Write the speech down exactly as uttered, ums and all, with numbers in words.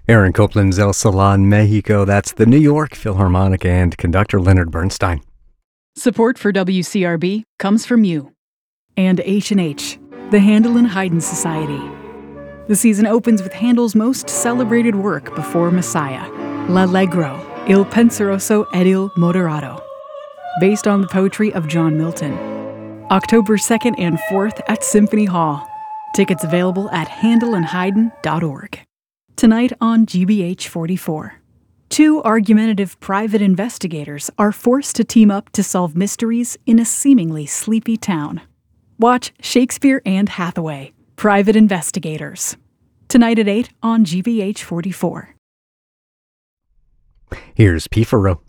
Aaron Copland's El Salon, Mexico. That's the New York Philharmonic and conductor Leonard Bernstein. Support for W C R B comes from you. And H and H, the Handel and Haydn Society. The season opens with Handel's most celebrated work before Messiah, L'Allegro, Il Penseroso ed il Moderato, based on the poetry of John Milton. October second and fourth at Symphony Hall. Tickets available at handel and haydn dot org. Tonight on G B H forty-four. Two argumentative private investigators are forced to team up to solve mysteries in a seemingly sleepy town. Watch Shakespeare and Hathaway, Private Investigators. Tonight at eight on G B H forty-four. Here's P. Farrow.